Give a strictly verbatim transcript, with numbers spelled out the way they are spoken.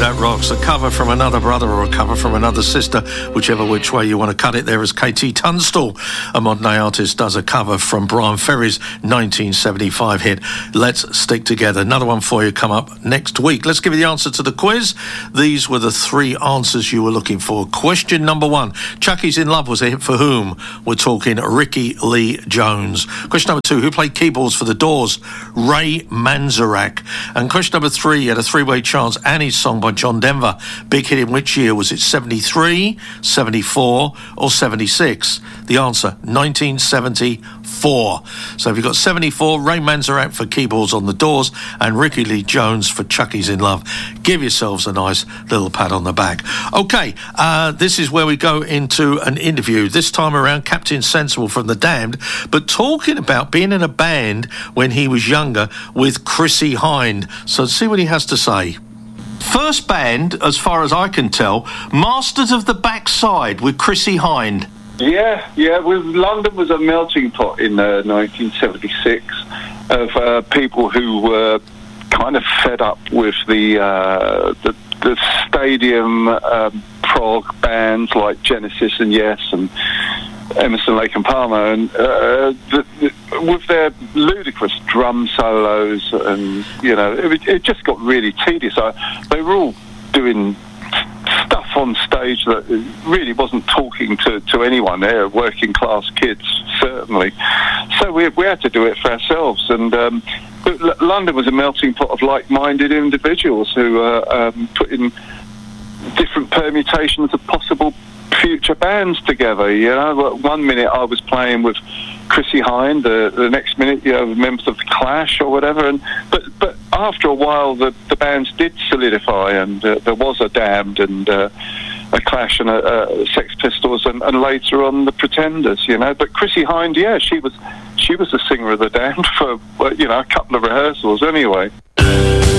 that rocks. A cover from another brother or a cover from another sister, whichever which way you want to cut it. There is K T Tunstall, a modern day artist, does a cover from Brian Ferry's nineteen seventy-five hit, Let's Stick Together. Another one for you come up next week. Let's give you the answer to the quiz. These were the three answers you were looking for. Question number one. Chucky's in Love was a hit for whom? We're talking Ricky Lee Jones. Question number two. Who played keyboards for the Doors? Ray Manzarek. And question number three. You had a three-way chance. Annie's song by John Denver. Big hit in which year? Was it seventy-three, seventy-four or seventy-six? The answer, nineteen seventy-four. So if you've got seventy-four, Ray Manzarek for keyboards on the Doors and Ricky Lee Jones for Chucky's in Love. Give yourselves a nice little pat on the back. Okay, uh, this is where we go into an interview. This time around, Captain Sensible from The Damned, but talking about being in a band when he was younger with Chrissie Hynde. So let's see what he has to say. First band, as far as I can tell, Masters of the Backside with Chrissie Hynde. Yeah, yeah. With London was a melting pot in uh, nineteen seventy-six of uh, people who were kind of fed up with the uh, the, the stadium um, prog bands like Genesis and Yes and Emerson, Lake and Palmer, and uh, the, the, with their ludicrous drum solos, and you know, it, it just got really tedious. I, they were all doing stuff on stage that really wasn't talking to, to anyone there, working class kids, certainly. So we, we had to do it for ourselves. And um, but L- London was a melting pot of like-minded individuals who uh, um, put in different permutations of possible future bands together. You know, one minute I was playing with Chrissie Hynde, the, the next minute, you know, members of the Clash or whatever. And but but after a while, the, the bands did solidify, and uh, there was a Damned and uh, a Clash and a, a Sex Pistols, and, and later on the Pretenders. You know, but Chrissie Hynde, yeah, she was she was the singer of the Damned for, you know, a couple of rehearsals anyway.